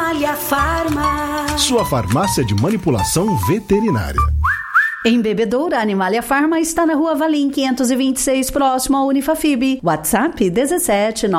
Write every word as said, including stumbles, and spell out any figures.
Animalia Farma. Sua farmácia de manipulação veterinária. Em Bebedouro, a Animalia Farma está na Rua Valim quinhentos e vinte e seis, próximo ao Unifafib. WhatsApp dezessete